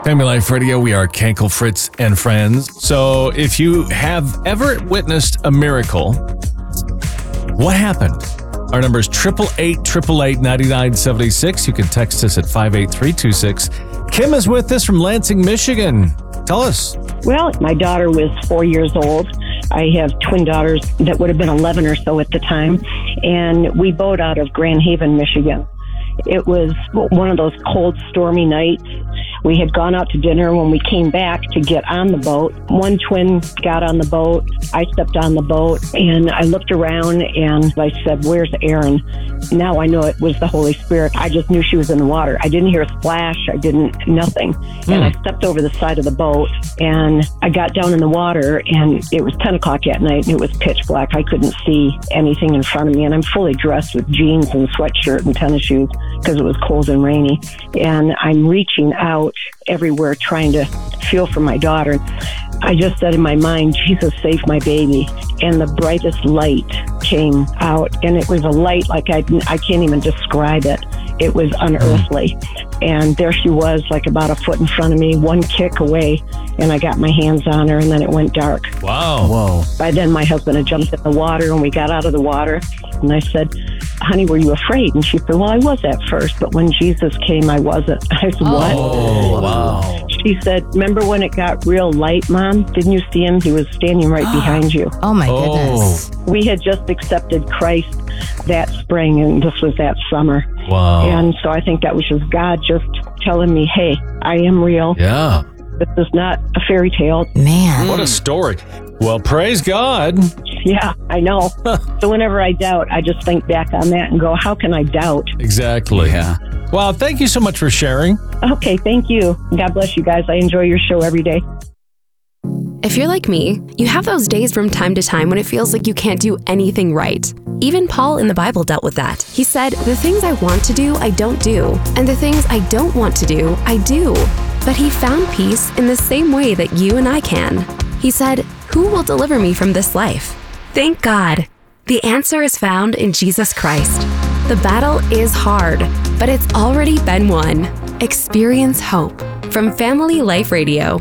Family Life Radio, we are Kankel, Fritz, and friends. So if you have ever witnessed a miracle, what happened? Our number is 888-888-9976. You can text us at 58326. Kim is with us from Lansing, Michigan. Tell us. Well, my daughter was 4 years old. I have twin daughters that would have been 11 or so at the time. And we boat out of Grand Haven, Michigan. It was one of those cold, stormy nights. We had gone out to dinner. When we came back to get on the boat, one twin got on the boat. I stepped on the boat, and I looked around, and I said, "Where's Aaron?" Now I know it was the Holy Spirit. I just knew she was in the water. I didn't hear a splash. Nothing. And I stepped over the side of the boat, and I got down in the water, and it was 10 o'clock at night, and it was pitch black. I couldn't see anything in front of me, and I'm fully dressed with jeans and sweatshirt and tennis shoes because it was cold and rainy. And I'm reaching out everywhere trying to feel for my daughter. I just said in my mind, "Jesus, save my baby." And the brightest light came out, and it was a light like I can't even describe it. It was unearthly. And there she was, like about a foot in front of me, one kick away, and I got my hands on her, and then it went dark. Wow. Whoa. By then, my husband had jumped in the water, and we got out of the water, and I said, "Honey, were you afraid?" And she said, "Well, I was at first, but when Jesus came, I wasn't." I said, "What?" Oh, wow. She said, "Remember when it got real light, Mom? Didn't you see him? He was standing right behind you." Oh, my goodness. We had just accepted Christ that spring, and this was that summer. Wow. And so I think that was just God just telling me, "Hey, I am real. Yeah. This is not a fairy tale." Man. What a story. Well, praise God. Yeah, I know. So whenever I doubt, I just think back on that and go, how can I doubt? Exactly. Yeah. Well, thank you so much for sharing. Okay, thank you. God bless you guys. I enjoy your show every day. If you're like me, you have those days from time to time when it feels like you can't do anything right. Even Paul in the Bible dealt with that. He said, "The things I want to do, I don't do. And the things I don't want to do, I do." But he found peace in the same way that you and I can. He said, "Who will deliver me from this life?" Thank God. The answer is found in Jesus Christ. The battle is hard, but it's already been won. Experience hope from Family Life Radio.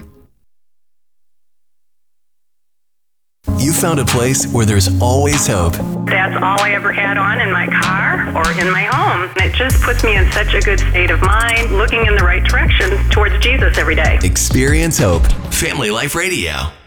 You found a place where there's always hope. That's all I ever had on in my car or in my home. It just puts me in such a good state of mind, looking in the right direction towards Jesus every day. Experience hope. Family Life Radio.